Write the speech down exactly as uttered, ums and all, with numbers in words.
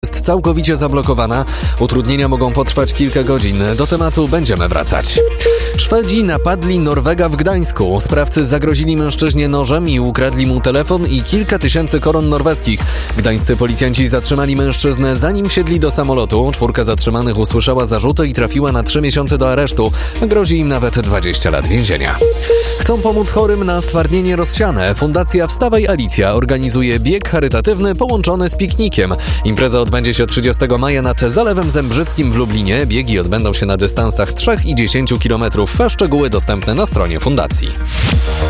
jest całkowicie zablokowana. Utrudnienia mogą potrwać kilka godzin. Do tematu będziemy wracać. Szwedzi napadli Norwega w Gdańsku. Sprawcy zagrozili mężczyźnie nożem i ukradli mu telefon i kilka tysięcy koron norweskich. Gdańscy policjanci zatrzymali mężczyznę, zanim wsiedli do samolotu. Czwórka zatrzymanych usłyszała zarzuty i trafiła na trzy miesiące do aresztu. Grozi im nawet dwadzieścia lat więzienia. Chcą pomóc chorym na stwardnienie rozsiane. Fundacja Wstawaj Alicja organizuje bieg charytatywny połączony z piknikiem. Impreza odbędzie się trzydziestego maja nad Zalewem Zembrzyckim w Lublinie. Biegi odbędą się na dystansach trzy i dziesięć kilometrów. Szczegóły dostępne na stronie fundacji.